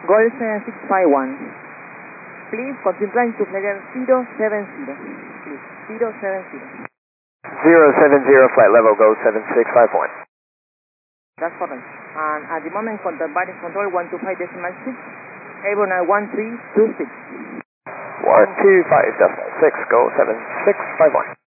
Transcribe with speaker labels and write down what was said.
Speaker 1: Gold 7651. Please continue flying to flyer 070. Please, 070.
Speaker 2: 070, flight level, go 7651.
Speaker 1: That's correct. And at the moment, contact control 125.6, airborne 1326.
Speaker 2: 125.6, go 7651.